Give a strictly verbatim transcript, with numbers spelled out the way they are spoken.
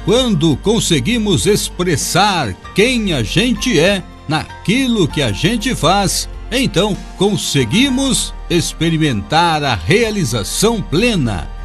Quando conseguimos expressar quem a gente é naquilo que a gente faz, então conseguimos experimentar a realização plena.